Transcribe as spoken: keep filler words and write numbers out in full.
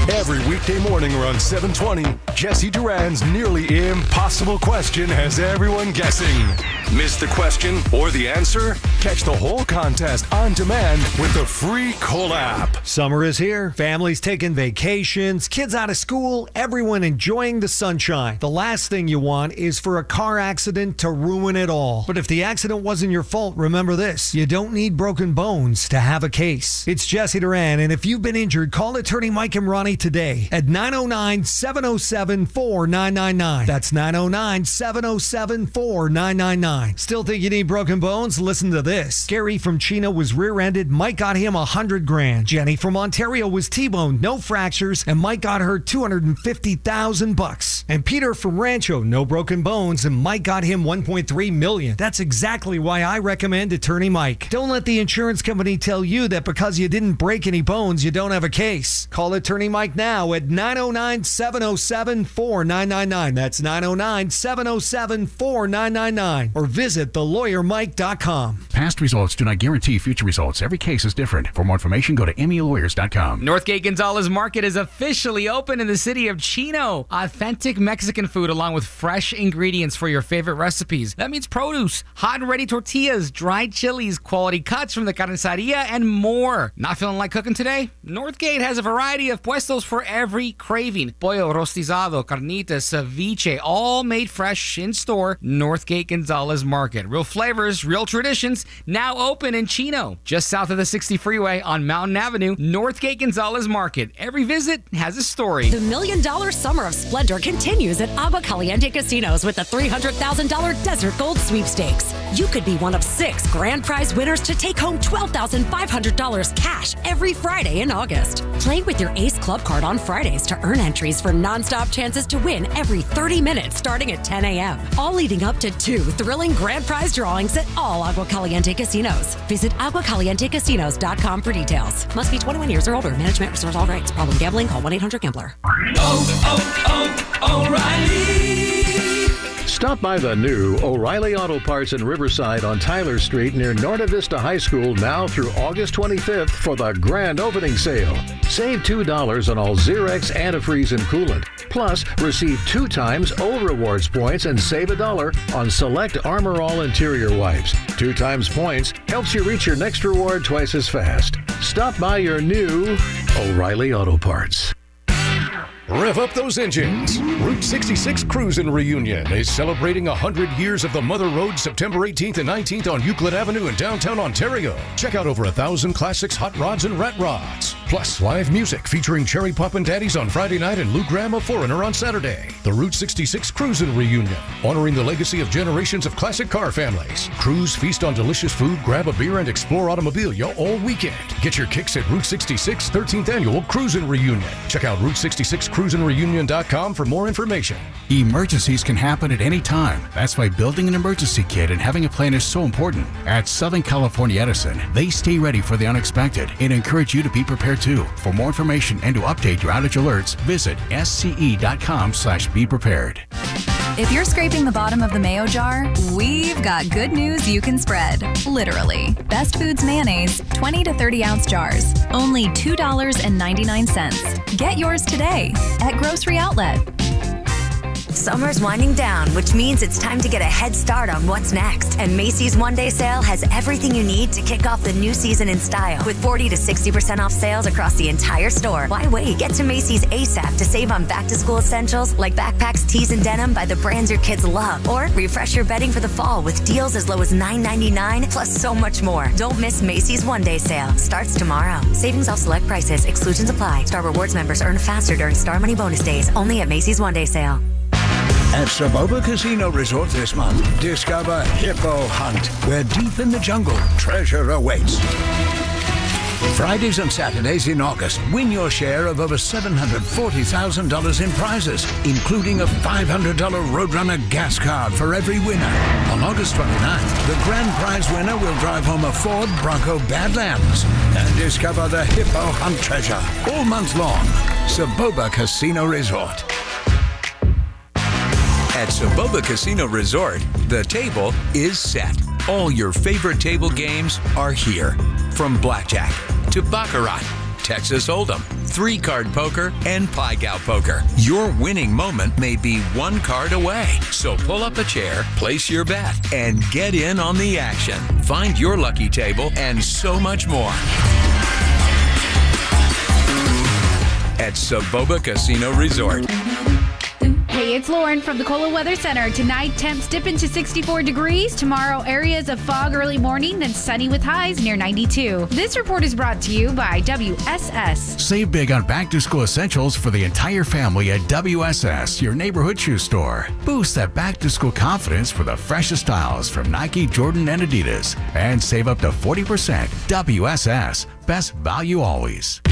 Every weekday morning around seven twenty, Jesse Duran's nearly impossible question has everyone guessing. Miss the question or the answer? Catch the whole contest on demand with the free Cola app. Summer is here. Families taking vacations, kids out of school, everyone enjoying the sunshine. The last thing you want is for a car accident to ruin it all. But if the accident wasn't your fault, remember this. You don't need broken bones to have a case. It's Jesse Duran, and if you've been injured, call attorney Mike and Ronnie today at nine oh nine, seven oh seven, four nine nine nine. That's nine oh nine, seven oh seven, four nine nine nine. Still think you need broken bones? Listen to this. Gary from Chino was rear-ended. Mike got him a hundred grand. Jenny from Ontario was T-boned, no fractures, and Mike got her two hundred fifty thousand bucks. And Peter from Rancho, no broken bones, and Mike got him one point three million. That's exactly why I recommend Attorney Mike. Don't let the insurance company tell you that because you didn't break any bones, you don't have a case. Call Attorney Mike now at nine oh nine, seven oh seven, four nine nine nine. That's nine oh nine, seven oh seven, four nine nine nine. Or visit the lawyer mike dot com. Past results do not guarantee future results. Every case is different. For more information, go to M E lawyers dot com. Northgate Gonzalez Market is officially open in the city of Chino. Authentic Mexican food along with fresh ingredients for your favorite recipes. That means produce, hot and ready tortillas, dried chilies, quality cuts from the carniceria, and more. Not feeling like cooking today? Northgate has a variety of puestos for every craving. Pollo rostizado, carnitas, ceviche, all made fresh in store. Northgate Gonzalez Market. Real flavors, real traditions, now open in Chino. Just south of the sixty freeway on Mountain Avenue, Northgate Gonzalez Market. Every visit has a story. The Million Dollar Summer of Splendor continues at Agua Caliente Casinos with the three hundred thousand dollars Desert Gold Sweepstakes. You could be one of six grand prize winners to take home twelve thousand five hundred dollars cash every Friday in August. Play with your Ace Club card on Fridays to earn entries for nonstop chances to win every thirty minutes starting at ten a.m. All leading up to two thrilling grand prize drawings at all Agua Caliente Casinos. Visit agua caliente casinos dot com for details. Must be twenty-one years or older. Management reserves all rights. Problem gambling? Call one eight hundred gambler. Oh, oh, oh, O'Reilly! Stop by the new O'Reilly Auto Parts in Riverside on Tyler Street near Norta Vista High School now through August twenty-fifth for the grand opening sale. Save two dollars on all Xerox antifreeze and coolant. Plus, receive two times O Rewards points and save a dollar on select Armor All interior wipes. Two times points helps you reach your next reward twice as fast. Stop by your new O'Reilly Auto Parts. Rev up those engines. Route sixty-six Cruisin' Reunion is celebrating one hundred years of the Mother Road September eighteenth and nineteenth on Euclid Avenue in downtown Ontario. Check out over a thousand classics, hot rods, and rat rods. Plus, live music featuring Cherry Poppin' Daddies on Friday night and Lou Graham of Foreigner on Saturday. The Route sixty-six Cruisin' Reunion, honoring the legacy of generations of classic car families. Cruise, feast on delicious food, grab a beer, and explore automobilia all weekend. Get your kicks at Route sixty-six thirteenth Annual Cruisin' Reunion. Check out Route sixty-six cruisin reunion dot com for more information. Emergencies can happen at any time. That's why building an emergency kit and having a plan is so important. At Southern California Edison, they stay ready for the unexpected and encourage you to be prepared too. For more information and to update your outage alerts, visit s c e dot com slash be prepared. If you're scraping the bottom of the mayo jar, we've got good news you can spread. Literally. Best Foods mayonnaise, twenty to thirty ounce jars. Only two dollars and ninety-nine cents. Get yours today at Grocery Outlet. Summer's winding down, which means it's time to get a head start on what's next. And Macy's One Day Sale has everything you need to kick off the new season in style. With forty to sixty percent off sales across the entire store. Why wait? Get to Macy's ASAP to save on back-to-school essentials like backpacks, tees, and denim by the brands your kids love. Or refresh your bedding for the fall with deals as low as nine ninety-nine, plus so much more. Don't miss Macy's One Day Sale. Starts tomorrow. Savings off select prices. Exclusions apply. Star Rewards members earn faster during Star Money bonus days. Only at Macy's One Day Sale. At Saboba Casino Resort this month, discover Hippo Hunt, where deep in the jungle, treasure awaits. Fridays and Saturdays in August, win your share of over seven hundred forty thousand dollars in prizes, including a five hundred dollars Roadrunner gas card for every winner. On August twenty-ninth, the grand prize winner will drive home a Ford Bronco Badlands and discover the Hippo Hunt treasure all month long. Saboba Casino Resort. At Saboba Casino Resort, the table is set. All your favorite table games are here. From blackjack to baccarat Texas Hold'em, three-card poker, and Pai Gow poker. Your winning moment may be one card away. So pull up a chair, place your bet, and get in on the action. Find your lucky table and so much more at Soboba Casino Resort. Hey, it's Lauren from the Kola Weather Center. Tonight, temps dip into sixty-four degrees. Tomorrow, areas of fog early morning, then sunny with highs near ninety-two. This report is brought to you by W S S. Save big on back-to-school essentials for the entire family at W S S, your neighborhood shoe store. Boost that back-to-school confidence with the freshest styles from Nike, Jordan, and Adidas. And save up to forty percent. W S S, best value always.